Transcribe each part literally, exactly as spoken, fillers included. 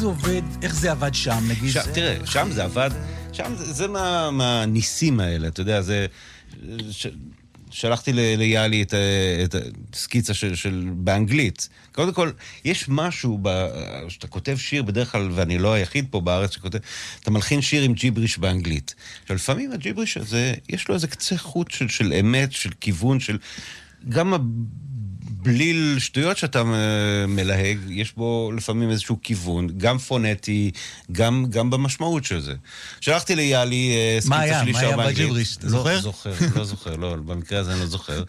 זה עובד, איך זה עבד שם, נגיד? שם, תראה, שם זה עבד, שם זה, זה מה, מהניסים האלה, אתה יודע, זה... ש... שלחתי ליאלי את, את הסקיצה של, של, באנגלית. קודם כל, יש משהו, ב, שאתה כותב שיר בדרך כלל, ואני לא היחיד פה בארץ שכותב, אתה מלחין שיר עם ג'יבריש באנגלית. עכשיו, לפעמים הג'יבריש הזה, יש לו איזה קצה חוט של, של אמת, של כיוון, של... גם הבליל שטויות שאתה מלהג, יש בו לפעמים איזשהו כיוון, גם פונטי, גם, גם במשמעות של זה. שלחתי ליאלי סקיצה שלי שר באנגלית. מה היה בג'יבריש? אתה זוכר? לא זוכר, לא זוכר, לא, במקרה הזה אני לא זוכר.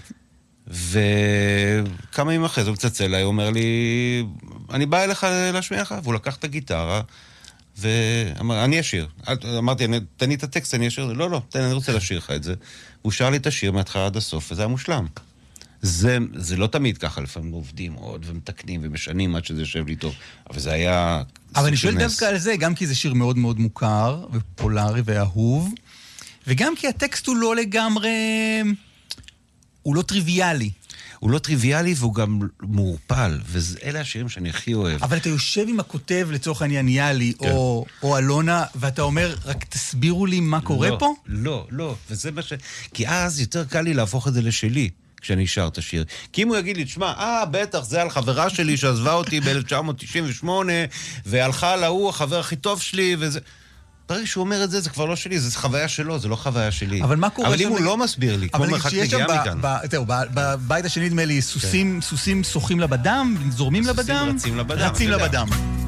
וכמה ימים אחרי זה הוא מצצל אליי, הוא אומר לי, אני בא אליך להשמיע לך, והוא לקח את הגיטרה, ואמר, אני אשיר. אמרתי, תן לי את הטקסט, אני אשיר. לא, לא, תן, אני רוצה לשיר לך את זה. הוא שר לי את השיר מהתחלה עד הסוף, וזה היה מושלם. זה, זה לא תמיד ככה, לפעמים עובדים עוד ומתקנים ומשנים עד שזה יושב לי טוב, אבל זה היה... אבל אני שואל דווקא על זה, גם כי זה שיר מאוד מאוד מוכר ופולרי ואהוב, וגם כי הטקסט הוא לא לגמרי... הוא לא טריוויאלי. הוא לא טריוויאלי והוא גם מעורפל, ואלה השירים שאני הכי אוהב. אבל אתה יושב עם הכותב לצורך העניין יאלי כן. או, או אלונה, ואתה אומר, רק תסבירו לי מה קורה לא, פה? לא, לא, וזה מה ש... כי אז יותר קל לי להפוך את זה לשלי. כשאני שר את השיר. כי אם הוא יגיד לי, תשמע, אה, בטח, זה על חברה שלי שעזבה אותי ב-אלף תשע מאות תשעים ושמונה, והלכה להוא, החבר הכי טוב שלי, וזה... ברגע שהוא אומר את זה, זה כבר לא שלי, זה חוויה שלו, זה לא חוויה שלי. אבל מה קורה אבל שם... אם הוא לא מסביר לי, כמו מרחק נגיעה מכאן. זהו, בבית השני נדמה לי, סוסים שוחים לבדם, זורמים לבדם, רצים לבדם. רצים לבדם.